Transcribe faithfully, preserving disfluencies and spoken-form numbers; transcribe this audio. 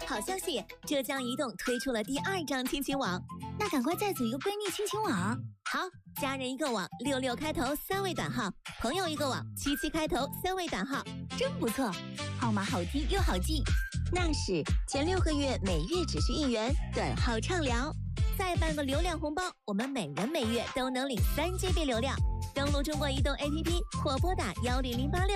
好消息，浙江移动推出了第二张亲情网， 那赶快再组一个闺蜜亲情网。 好，家人一个网，六六开头三位短号；朋友一个网，七七开头三位短号， 真不错，号码好听又好记。 那是前六个月每月只需一元，短号畅聊，再办个流量红包，我们每人每月都能领三 G B 流量。登录中国移动 A P P 或拨打幺零零八六。